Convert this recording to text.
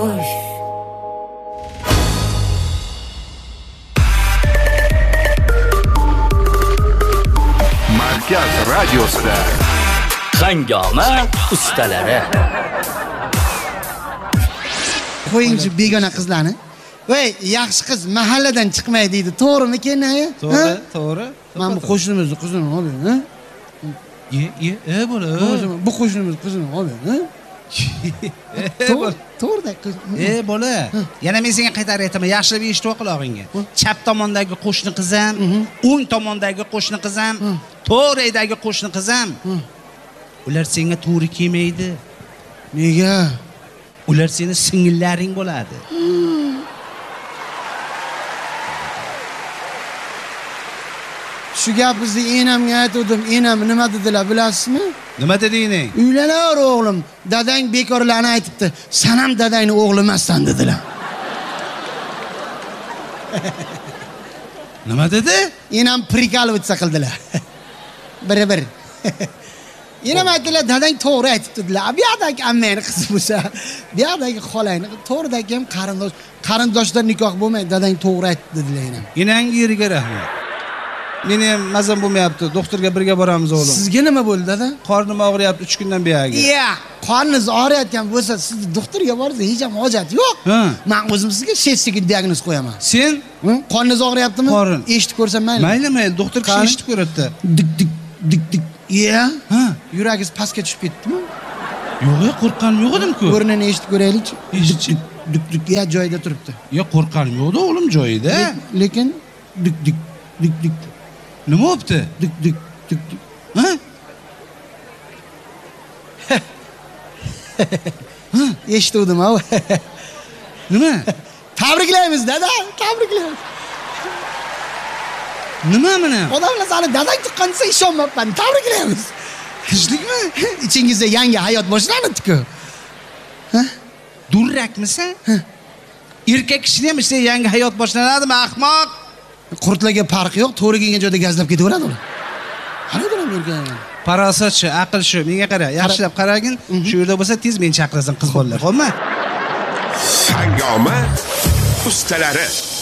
Markaz radiosida Hangoma ustalari. Qo'yingchi begona qizlarni. Voy, yaxshi qiz mahalladan chiqmaydi deydi. To'g'rimi-ken, aya? To'g'ri. Men bu qo'shnimizni qizini olib, ha? Bo'la. Bu qo'shnimiz qizini olib, ha? To'g'ri qiz. Bola. Yana men senga qaytarib aytaman, yaxshilab eshitib ol quloqingga. Chap tomondagi qo'shni qiz ham, o'ng tomondagi qo'shni qiz ham, to'g'ridagi qo'shni qiz ham. Ular senga to'g'ri kelmaydi. Nega? Ular seni singillaring bo'ladi. Shu gapingizni enamga aytdim. Enam nima dedilar bilasizmi? Nima deding? Uylanar o'g'lim, dadang bekorlarni aytibdi. Sen ham dadangning o'g'li emassan dedilar. Nima dedi? Enam prikalovica qildilar. Bir. Enam aytdilar, dadang to'g'ri aytibdi dedilar. Bu yoqdagi ammani qizi bo'lsa, bu yoqdagi xolangni, to'g'ridagi ham qarindoshlar nikoh bo'lmaydi, dadang to'g'ri aytdi dedilar enam. Enang yeriga rahmat. Meni ham mazam bo'lmayapti. Doktorga birga boramiz o'g'lim. Sizga nima bo'ldi, dada? Qornim og'riyapti 3 kundan beri. Qorningiz og'riyotgan bo'lsa, sizni doktorga borsangiz hech ham hojat yo'q. Men o'zim sizga shestsiga diagnoz qo'yaman. Sen? Qorningiz og'riyaptimi? Qorin. Eshitib ko'rsam mayli. Mayli, doktor kishi eshitib ko'radi. Dik. Yuragingiz pastga tushib ketdimi? Yo'q, qo'rqqanim yo'q edim-ku. O'rnini eshitib ko'raylik-chi. Dik joyida turibdi. Yo'q, qo'rqqanim yo'q-da, o'g'lim joyida. Lekin dik. Nima bo'pti? Dik. Ha? Eshitdim, ha. Nima? Tabriklaymiz, dada. Tabriklaymiz. Nima mana? Odamlar seni dadang tuqqansa ishonmayapman. Tabriklaymiz. Tinchlikmi? Ichingizda yangi hayot boshlanibdi-ku. Ha? Durrakmisan? Erkak kishini ham işte yangi hayot boshlanadimi, ahmoq? Qurtlarga farqi yo'q, to'g'ri kelgan joyda gazlab ketaveradi ular. Qanaqa erkak? Parasatchi, aqlchi, menga qara, yaxshilab qaragin, shu yerda bo'lsa tez meni chaqirasan qiz bolalar, xo'pmi? Hangoma ustalari.